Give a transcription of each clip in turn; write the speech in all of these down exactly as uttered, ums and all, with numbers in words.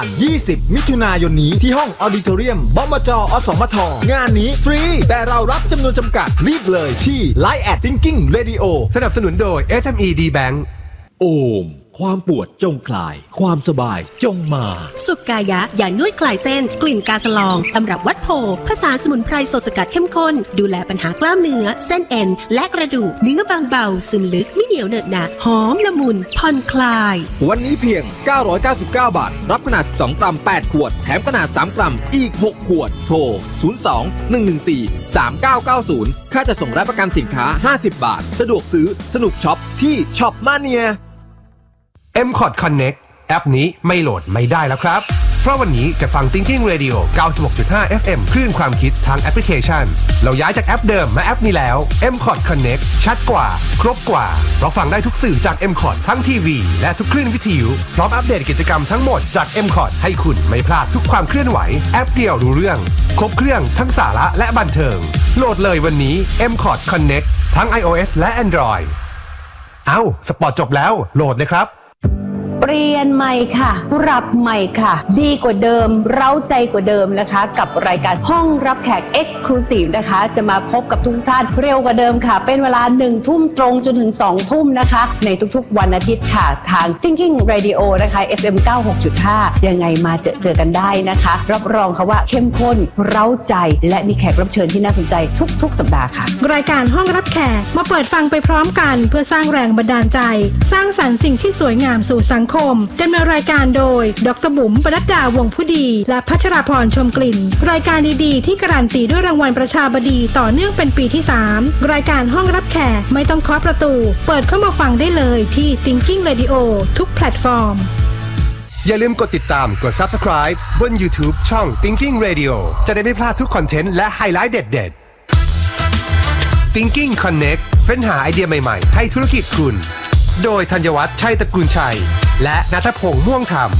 ยี่สิบมิถุนายนนี้ที่ห้องออดิโทเรียมบมจ.อสมท.งานนี้ฟรีแต่เรารับจำนวนจำกัดรีบเลยที่ ไลน์ แอท Thinking Radio สนับสนุนโดย เอส เอ็ม อี ดี Bank โอมความปวดจงคลายความสบายจงมาสุกายะยานวดคลายเส้นกลิ่นกาสลองตำรับวัดโพผสานสมุนไพรสดสกัดเข้มข้นดูแลปัญหากล้ามเนื้อเส้นเอ็นและกระดูกเนื้อบางเบาซึมลึกไม่เหนียวเหนอะหนะหอมละมุนผ่อนคลายวันนี้เพียงเก้าร้อยเก้าสิบเก้าบาทรับขนาดสิบสองกรัมแปดขวดแถมขนาดสามกรัมอีกหกขวดโทรศูนย์ สอง หนึ่ง หนึ่ง สี่ สาม เก้า เก้า ศูนย์ค่าจะส่งและประกันสินค้าห้าสิบบาทสะดวกซื้อสนุกช็อปที่ช็อปมาเนียเอ็ม คอร์ด Connect แอปนี้ไม่โหลดไม่ได้แล้วครับเพราะวันนี้จะฟัง Thinking Radio เก้าสิบหกจุดห้า เอฟ เอ็ม คลื่นความคิดทางแอปพลิเคชันเราย้ายจากแอปเดิมมาแอปนี้แล้ว เอ็ม คอร์ด Connect ชัดกว่าครบกว่าเราฟังได้ทุกสื่อจาก เอ็ม คอร์ด ทั้งทีวีและทุกคลื่นวิทยุพร้อมอัปเดตกิจกรรมทั้งหมดจาก เอ็ม คอร์ด ให้คุณไม่พลาดทุกความเคลื่อนไหวแอปเดียวรู้เรื่องครบเครื่องทั้งสาระและบันเทิงโหลดเลยวันนี้ เอ็ม คอร์ด Connect ทั้ง iOS และ Android เอ้าสปอร์ตจบแล้วโหลดเลยครับเปลี่ยนใหม่ค่ะปรับใหม่ค่ะดีกว่าเดิมเร้าใจกว่าเดิมนะคะกับรายการห้องรับแขก Exclusive นะคะจะมาพบกับทุกท่านเร็วกว่าเดิมค่ะเป็นเวลาหนึ่งทุ่มตรงจนถึงสองทุ่มนะคะในทุกๆวันอาทิตย์ค่ะทาง Thinking Radio นะคะ เอฟ เอ็ม เก้าสิบหกจุดห้า ยังไงมาเจอเจอกันได้นะคะรับรองค่ะว่าเข้มข้นเร้าใจและมีแขกรับเชิญที่น่าสนใจทุกๆสัปดาห์ค่ะรายการห้องรับแขกมาเปิดฟังไปพร้อมกันเพื่อสร้างแรงบันดาลใจสร้างสรรค์สิ่งที่สวยงามสู่สังคมดำเนินรายการโดยดร.บุ๋มปนัดดาวงผู้ดีและพัชราพรชมกลิ่นรายการดีๆที่การันตีด้วยรางวัลประชาบดีต่อเนื่องเป็นปีที่สามรายการห้องรับแขกไม่ต้องเคาะประตูเปิดเข้ามาฟังได้เลยที่ Thinking Radio ทุกแพลตฟอร์มอย่าลืมกดติดตามกด Subscribe บน YouTube ช่อง Thinking Radio จะได้ไม่พลาดทุกคอนเทนต์และไฮไลท์เด็ดๆ Thinking Connect เฟ้นหาไอเดียใหม่ๆให้ธุรกิจคุณโดยธัญวัฒน์ชัยตระกูลชัยและณัฐพงษ์ม่วงธรรม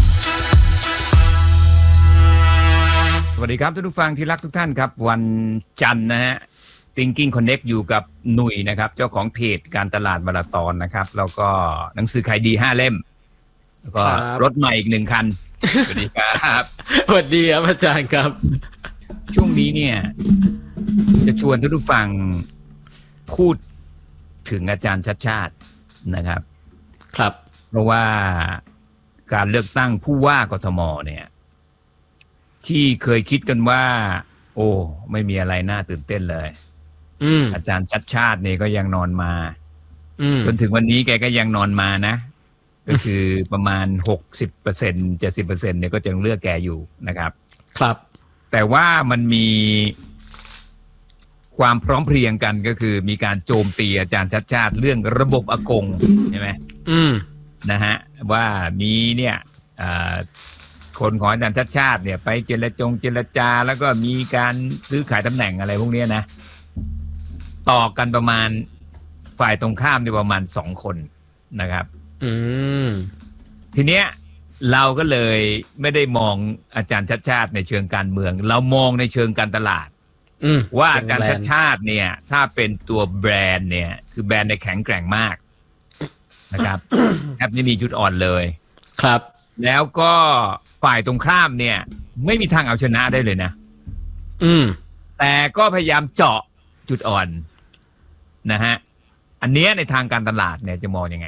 สวัสดีครับท่านผู้ฟังที่รักทุกท่านครับวันจันทร์นะฮะ Thinking Connect อยู่กับหนุ่ยนะครับเจ้าของเพจการตลาดมาราธอนนะครับแล้วก็หนังสือขายดีห้าเล่มแล้วก็รถใหม่อีกหนึ่งคันสวัสดีครับสวัสดีครับอาจารย์ครับช่วงนี้เนี่ยจะชวนท่านผู้ฟังพูดถึงอาจารย์ชัดชาตินะครับครับเพราะว่าการเลือกตั้งผู้ว่ากทมเนี่ยที่เคยคิดกันว่าโอ้ไม่มีอะไรน่าตื่นเต้นเลยอืมอาจารย์ชัดชาติเนี่ยก็ยังนอนมาอืมจนถึงวันนี้แกก็ยังนอนมานะก็คือประมาณ หกสิบเปอร์เซ็นต์ เจ็ดสิบเปอร์เซ็นต์ เนี่ยก็ยังเลือกแกอยู่นะครับครับแต่ว่ามันมีความพร้อมเพรียงกันก็คือมีการโจมตีอาจารย์ชัดชาติเรื่องระบบอากงใช่ไหมอืมนะฮะว่ามีเนี่ยคนของอาจารย์ชัดชาติเนี่ยไปเจรจงเจรจาแล้วก็มีการซื้อขายตำแหน่งอะไรพวกนี้นะต่อกันประมาณฝ่ายตรงข้ามเนี่ยประมาณสองคนนะครับอืมทีเนี้ยเราก็เลยไม่ได้มองอาจารย์ชัดชาติในเชิงการเมืองเรามองในเชิงการตลาดว่าอาจารย์ชัดชาติเนี่ยถ้าเป็นตัวแบรนด์เนี่ยคือแบรนด์ในแข็งแกร่งมากนะครับแทบไม่มีจุดอ่อนเลยครับแล้วก็ฝ่ายตรงข้ามเนี่ยไม่มีทางเอาชนะได้เลยนะอืมแต่ก็พยายามเจาะจุดอ่อนนะฮะอันเนี้ยในทางการตลาดเนี่ยจะมองยังไง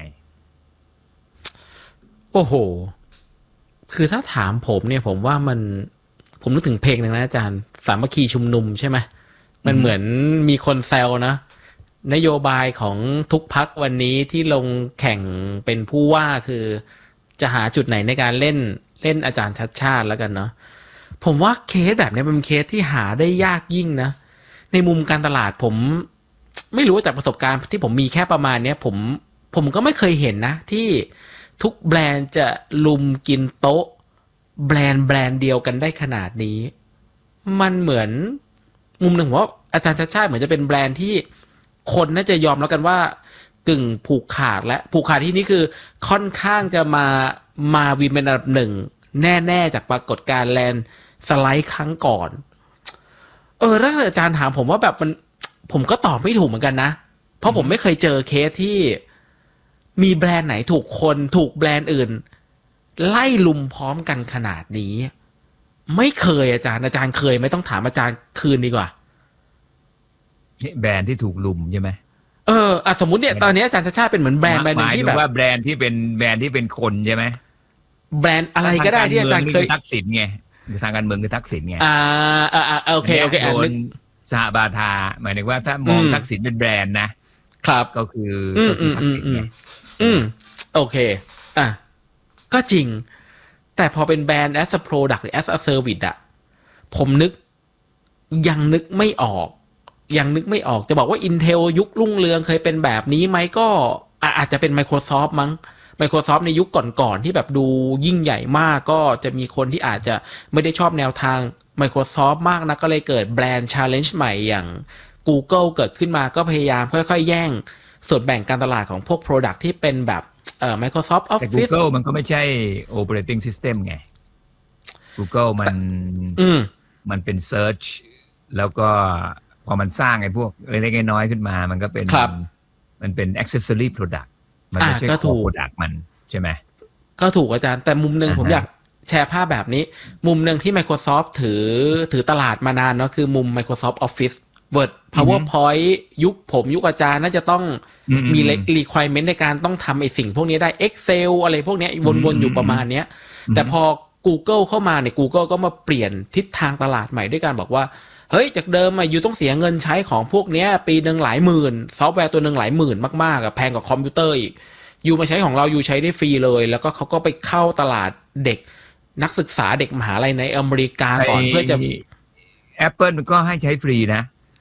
โอ้โหคือถ้าถามผมเนี่ยผมว่ามันผมนึกถึงเพลงนึงนะอาจารย์สามัคคีชุมนุมใช่ไหมมันเหมือนมีคนแซวนะนโยบายของทุกพรรควันนี้ที่ลงแข่งเป็นผู้ว่าคือจะหาจุดไหนในการเล่นเล่นอาจารย์ชัดชาติแล้วกันเนาะผมว่าเคสแบบนี้เป็นเคสที่หาได้ยากยิ่งนะในมุมการตลาดผมไม่รู้จากประสบการณ์ที่ผมมีแค่ประมาณนี้ผมผมก็ไม่เคยเห็นนะที่ทุกแบรนด์จะลุมกินโต๊ะแบรนด์แบรนด์เดียวกันได้ขนาดนี้มันเหมือนมุมหนึ่งว่าอาจารย์ชัดชาติเหมือนจะเป็นแบรนด์ที่คนน่าจะยอมแล้วกันว่ากึ่งผูกขาดและผูกขาดที่นี่คือค่อนข้างจะมามาวินเป็นอันดับหนึ่งแน่ๆจากปรากฏการณ์แลนด์สไลด์ครั้งก่อนเออถ้าอาจารย์ถามผมว่าแบบมันผมก็ตอบไม่ถูกเหมือนกันนะเพราะผมไม่เคยเจอเคสที่มีแบรนด์ไหนถูกคนถูกแบรนด์อื่นไล่ลุมพร้อมกันขนาดนี้ไม่เคยอาจารย์อาจารย์เคยไหมต้องถามอาจารย์คืนดีกว่าแบรนด์ที่ถูกลุมใช่ไหมเอออ่ะสมมุติเนี่ยตอนนี้อาจารย์ชาชาติเป็นเหมือนแบรนด์แบรนด์นึงที่แบบว่าแบรนด์ที่เป็นแบรนด์ที่เป็นคนใช่ไหไหมแบรนด์อะไรก็ได้ที่อาจารย์เคยทักษิณไงทางการเมืองคือทักษิณไงอ่าอ่าโอเคโอเคโดนสหบาทาหมายถึงว่าถ้ามองทักษิณเป็นแบรนด์นะครับก็คือก็คือทักษิณไงอืมโอเคอ่ะก็จริงแต่พอเป็นแบรนด์ as a product หรือ as a service อะผมนึกยังนึกไม่ออกยังนึกไม่ออกจะบอกว่า Intel ยุครุ่งเรืองเคยเป็นแบบนี้ไหมก็อาจจะเป็น Microsoft มั้ง Microsoft ในยุคก่อนๆที่แบบดูยิ่งใหญ่มากก็จะมีคนที่อาจจะไม่ได้ชอบแนวทาง Microsoft มากนะก็เลยเกิดแบรนด์ challenge ใหม่อย่าง Google เกิดขึ้นมาก็พยายามค่อยๆแย่งส่วนแบ่งการตลาดของพวก product ที่เป็นแบบเอ่อ Microsoft Office แต่ Google มันก็ไม่ใช่ operating system ไง Google มันมันเป็น search แล้วก็พอมันสร้างไอ้พวกเล็กๆน้อยๆขึ้นมามันก็เป็นมันเป็น accessory product มันไม่ใช่ core product มันใช่ไหมก็ถูกอาจารย์แต่มุมนึง uh-huh. ผมอยากแชร์ภาพแบบนี้มุมนึงที่ Microsoft ถือถือตลาดมานานเนาะคือมุม Microsoft Office Word PowerPoint ยุคผมยุคอาจารย์น่าจะต้องมี requirement ในการต้องทำไอ้สิ่งพวกนี้ได้ Excel อะไรพวกนี้วนๆอยู่ประมาณเนี้ยแต่พอ Google เข้ามาเนี่ย Google ก็มาเปลี่ยนทิศทางตลาดใหม่ด้วยการบอกว่าเฮ้ยจากเดิมอ่ะอยู่ต้องเสียเงินใช้ของพวกเนี้ยปีนึงหลายหมื่นซอฟต์แวร์ตัวนึงหลายหมื่นมากๆอ่ะแพงกว่าคอมพิวเตอร์อีกอยู่มาใช้ของเราอยู่ใช้ได้ฟรีเลยแล้วก็เขาก็ไปเข้าตลาดเด็กนักศึกษาเด็กมหาลัยในอเมริกาก่อนเพื่อจะ Apple ก็ให้ใช้ฟรีนะ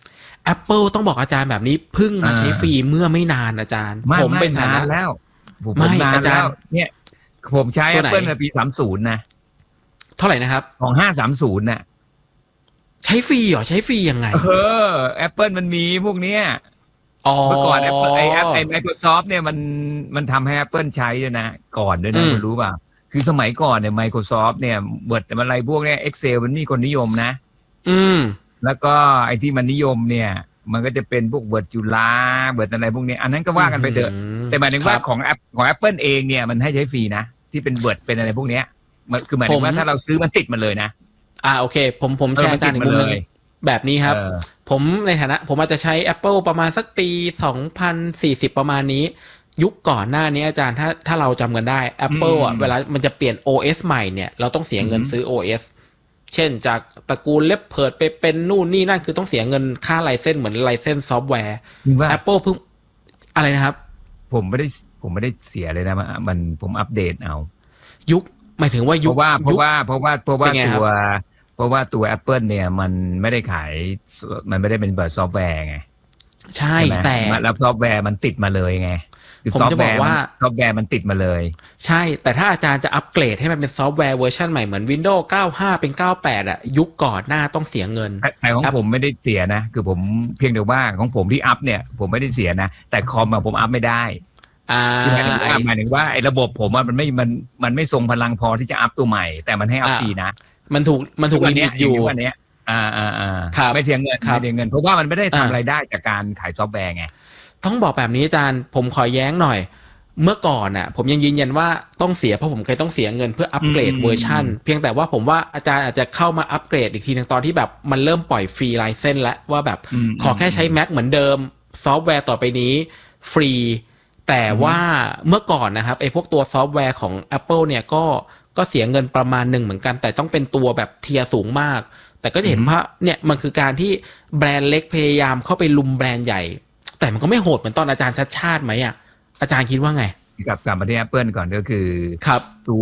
Apple ต้องบอกอาจารย์แบบนี้เพิ่งมาใช้ฟรีเมื่อไม่นานอาจารย์ผมเป็นนานแล้วผมนานแล้วเนี่ยผมใช้ Apple ในปีสามสิบนะเท่าไหร่นะครับของห้าสามสิบน่ะใช้ฟรีเหรอใช้ฟรียังไงเออ Apple มันมีพวกเนี้ยเมื่อก่อน Apple ไอ้แอปไอ้ Microsoft เนี่ยมันมันทำให้ Apple ใช้ด้วยนะก่อนด้วยนะคุณรู้ป่ะคือสมัยก่อนเนี่ย Microsoft เนี่ย Word อะไรพวกเนี้ย Excel มันมีคนนิยมนะอืมแล้วก็ไอ้ที่มันนิยมเนี่ยมันก็จะเป็นพวก Word จุฬา Word อะไรพวกนี้อันนั้นก็ว่ากันไปเถอะแต่หมายถึงว่าของแอปของ Apple เองเนี่ยมันให้ใช้ฟรีนะที่เป็น Word เป็นอะไรพวกเนี้ยมันคือหมายถึงว่าถ้าเราซื้อมันติดมาเลยนะอ่าโอเคผมผมแชร์อาจารย์อีกมุมนึงแบบนี้ครับผมในฐานะผมอาจจะใช้ Apple ประมาณสักปีสองพันสี่สิบประมาณนี้ยุคก่อนหน้านี้อาจารย์ถ้าถ้าเราจำกันได้ Apple อ่ะเวลามันจะเปลี่ยน โอ เอส ใหม่เนี่ยเราต้องเสียเงินซื้อ โอ เอส เช่นจากตระกูล Leopard ไปเป็นนู่นนี่นั่นคือต้องเสียเงินค่าไลเซนส์เหมือนไลเซนส์ซอฟต์แวร์ Apple เพิ่งอะไรนะครับผมไม่ได้ผมไม่ได้เสียเลยนะมันผมอัปเดตเอายุคหมายถึงว่ายุคเพราะว่าเพราะว่าเพราะว่าเพราะว่าตัวเพราะว่าตัว Apple เนี่ยมันไม่ได้ขายมันไม่ได้เป็นแบบซอฟต์แวร์ไงใช่แต่รับซอฟต์แวร์มันติดมาเลยไงผมจะบอกว่าซอฟต์แวร์มันติดมาเลยใช่แต่ถ้าอาจารย์จะอัปเกรดให้มันเป็นซอฟต์แวร์เวอร์ชันใหม่เหมือน Windows เก้าสิบห้าเป็นเก้าสิบแปดอ่ะยุคก่อนหน้าต้องเสียเงินแต่ของผมไม่ได้เสียนะคือผมเพียงแต่ว่าของผมที่อัพเนี่ยผมไม่ได้เสียนะแต่คอมผมอัพไม่ได้หมายถึงว่าหมายถึงว่าไอ้ระบบผมมันไม่มันมันไม่ทรงพลังพอที่จะอัพตัวใหม่แต่มันให้อัพฟรีนะมันถูกมันถูกลิมิตอยู่วันนี้อ่าอ่าอ่าไม่เสียเงินไม่เสียเงินเพราะว่ามันไม่ได้ทำรายได้จากการขายซอฟต์แวร์ไงต้องบอกแบบนี้อาจารย์ผมขอแย้งหน่อยเมื่อก่อนน่ะผมยังยืนยันว่าต้องเสียเพราะผมเคยต้องเสียเงินเพื่ออัปเกรดเวอร์ชันเพียงแต่ว่าผมว่าอาจารย์อาจจะเข้ามาอัปเกรดอีกทีนึงตอนที่แบบมันเริ่มปล่อยฟรีไลเซนส์แล้วว่าแบบขอแค่ใช้ Mac เหมือนเดิมซอฟต์แวร์ต่อไปนี้ฟรีแต่ว่าเมื่อก่อนนะครับไอ้พวกตัวซอฟต์แวร์ของ Apple เนี่ยก็ก็เสียเงินประมาณหนึ่งเหมือนกันแต่ต้องเป็นตัวแบบเทียร์สูงมากแต่ก็จะเห็นว่าเนี่ยมันคือการที่แบรนด์เล็กพยายามเข้าไปลุมแบรนด์ใหญ่แต่มันก็ไม่โหดเหมือนตอนอาจารย์ชัดชาติไหมอ่ะอาจารย์คิดว่าไงกลับกลับมาที่ Apple ก่อนก็คือครับตัว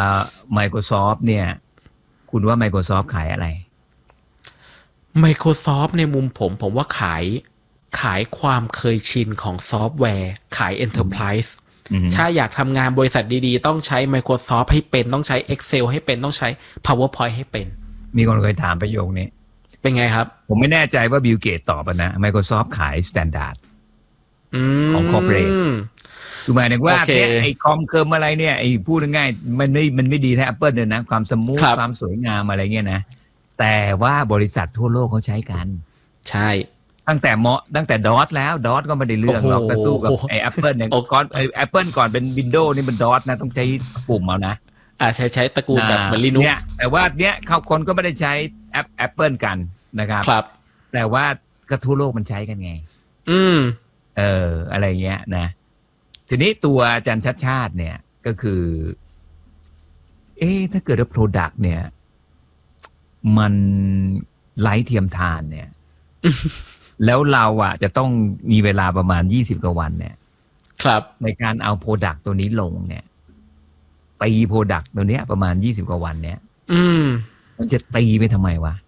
Microsoft เนี่ยคุณว่า Microsoft ขายอะไร Microsoft ในมุมผมผมว่าขายขายความเคยชินของซอฟต์แวร์ขาย Enterprise ถ้าอยากทำงานบริษัทดีๆต้องใช้ Microsoft ให้เป็นต้องใช้ Excel ให้เป็นต้องใช้ PowerPoint ให้เป็นมีคนเคยถามประโยคนี้เป็นไงครับผมไม่แน่ใจว่าบิลเกตตอบนะ Microsoft ขาย Standard ของ Corporate คือหมายถึงว่าเนี่ยไอ้คอมเคิร์มอะไรเนี่ยไอ้พูดง่ายๆมันไม่มันไม่ดีแท้ Apple เลยนะความสมูทความสวยงามอะไรเงี้ยนะแต่ว่าบริษัททั่วโลกเขาใช้กันใช่ตั้งแต่เมาะตั้งแต่ดอทแล้วดอทก็ไม่ได้เรื่องหรอกก็สู้กับไอ้ Apple เนี่ยก่อนไอ้ Apple ก่อนเป็น Windows นี่มันดอทนะต้องใช้ปุ่มเอานะอ่าใช้ใช้ตระกูลแบบเหมือน Linux เนี่ยแต่ว่าเนี้ยเขาคนก็ไม่ได้ใช้แอป Apple กันนะครับครับแต่ว่ากระทั่วโลกมันใช้กันไงอืมเอออะไรเงี้ยนะทีนี้ตัวอาจารย์ชัดชาติเนี่ยก็คือเอ๊ะถ้าเกิดว่า product เนี่ยมันไร้เทียมทานเนี่ย แล้วเราอ่ะจะต้องมีเวลาประมาณยี่สิบกว่าวันเนี่ยครับในการเอา product ตัวนี้ลงเนี่ยตี product ตัวเนี้ยประมาณยี่สิบกว่าวันเนี่ยอืมมันจะตีไปทำไมวะ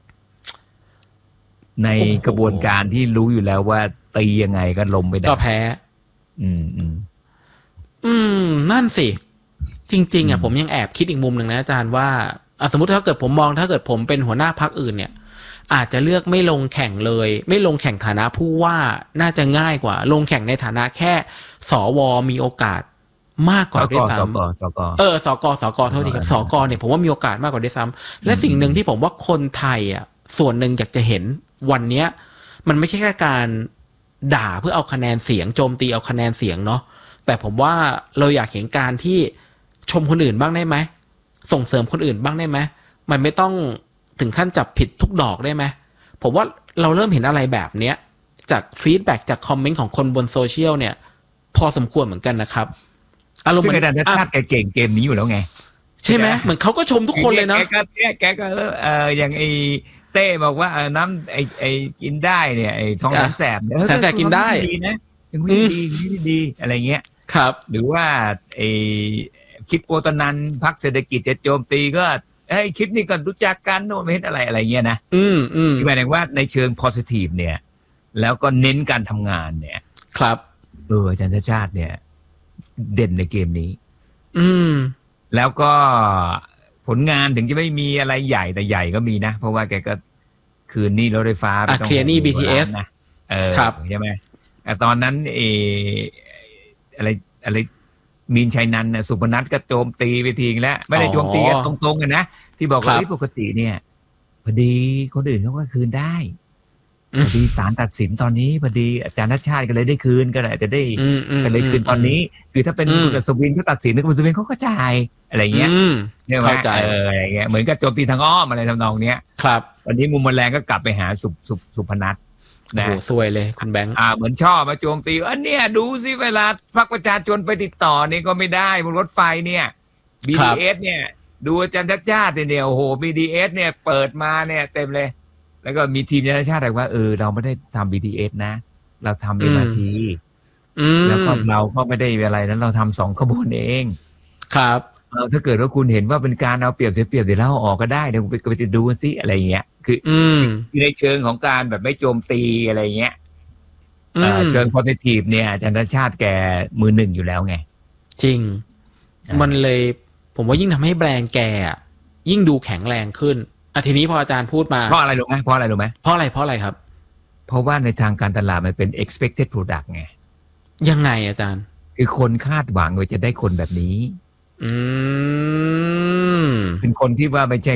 ในกระบวนการที่รู้อยู่แล้วว่าตียังไงก็ล้มไม่ได้ก็แพ้อืมอืมอืมนั่นสิจริงๆอ่ะผมยังแอบคิดอีกมุมหนึ่งนะอาจารย์ว่าสมมติถ้าเกิดผมมองถ้าเกิดผมเป็นหัวหน้าพรรคอื่นเนี่ยอาจจะเลือกไม่ลงแข่งเลยไม่ลงแข่งฐานะผู้ว่าน่าจะง่ายกว่าลงแข่งในฐานะแค่สวมีโอกาสมากกว่าด้วยซ้ำเออสกสกเท่าที่ครับสกเนี่ยผมว่ามีโอกาสมากกว่าด้วยซ้ำและสิ่งหนึ่งที่ผมว่าคนไทยอ่ะส่วนหนึ่งอยากจะเห็นวันเนี้ยมันไม่ใช่แค่การด่าเพื่อเอาคะแนนเสียงโจมตีเอาคะแนนเสียงเนาะแต่ผมว่าเราอยากเห็นการที่ชมคนอื่นบ้างได้ไหมส่งเสริมคนอื่นบ้างได้ไหมมันไม่ต้องถึงขั้นจับผิดทุกดอกได้ไหมผมว่าเราเริ่มเห็นอะไรแบบเนี้ยจากฟีดแบ็กจากคอมเมนต์ของคนบนโซเชียลเนี่ยพอสมควรเหมือนกันนะครับอารมณ์เหมือนอาจารย์ชัดชาติแกเก่งเกมนี้อยู่แล้วไงใช่ไหมเหมือนเขาก็ชมทุกคนเลยนะแกก็แกก็เอออย่างไอเต้บอกว่าน้ำไอไอกินได้เนี่ยไอท้องแสบเนี่ยแสบกินได้ดีนะยังไม่ดีไม่ดีอะไรเงี้ยครับหรือว่าไอคิดโอตนันพรรคเศรษฐกิจจะโจมตีก็ไอ้คิดนี่ก็รู้จักกันโน้ไม่เห็นอะไรอะไรเงี้ยนะอืมอืมหมายถึงว่าในเชิง positive เนี่ยแล้วก็เน้นการทำงานเนี่ยครับเอออาจารย์ชาติเนี่ยเด่นในเกมนี้อืมแล้วก็ผลงานถึงจะไม่มีอะไรใหญ่แต่ใหญ่ก็มีนะเพราะว่าแกก็คืนนี้รถไฟฟ้าอะเคลียร์นี่ บี ที เอสนะเออใช่ไหมแต่ตอนนั้นเออะไรอะไรมีนชัยนันท์สุพนัทก็โจมตีไปทีแล้วไม่ได้โจมตีกันตรงๆกันนะที่บอกว่าปกติเนี่ยพอดีคนอื่นเขาก็คืนได้พอดีศาลตัดสินตอนนี้พอดีอาจารย์ณัฐชาติก็เลยได้คืนก็เลยจะได้ก็เลยคืนตอนนี้คือถ้าเป็นคุณอัศวินเขาตัดสินคุณอัศวินเขาก็จ่ายอะไรเงี้ยเนี่ยว่าเอออะไรเงี้ยเหมือนกับโจมตีทางอ้อมอะไรทำนองเนี้ยครับวันนี้มุมแมลงก็กลับไปหาสุสุสุพนัทนะโอ้ซวยเลยคุณแบงค์อ่าเหมือนชอบมาโจมตีอันเนี้ยดูสิเวลาพรรคประชาชนไปติดต่อนี่ก็ไม่ได้บนรถไฟเนี่ย บี ที เอส เนี่ยดูอาจารย์ชัดชาติเนี่ยโอ้โห บี ที เอส เนี่ยเปิดมาเนี่ยเต็มเลยแล้วก็มีทีมอาจารย์ชัดชาติบอกว่าเออเราไม่ได้ทำ บี ที เอส นะเราทำ เอ็ม อาร์ ที แล้วก็เราก็ไม่ได้อะไรนั้นเราทำสองขบวนเองครับเออถ้าเกิดว่าคุณเห็นว่าเป็นการเอาเปรียบเสียเปรียบเดี๋ยวเราออกก็ได้เดี๋ยวไปไปดูกันซิอะไรเงี้ยคือในเชิงของการแบบไม่โจมตีอะไรเงี้ยเชิง positive เนี่ยอาจารย์ชาติแกมือหนึ่งอยู่แล้วไงจริงมันเลยผมว่ายิ่งทำให้แบรนด์แกยิ่งดูแข็งแรงขึ้นอ่ะทีนี้พออาจารย์พูดมาเพราะอะไรรู้ไหมเพราะอะไรรู้ไหมเพราะอะไรเพราะอะไรครับเพราะว่าในทางการตลาดมันเป็น expected product ไงยังไงอาจารย์คือคนคาดหวังว่าจะได้คนแบบนี้อืมเป็นคนที่ว่าไม่ใช่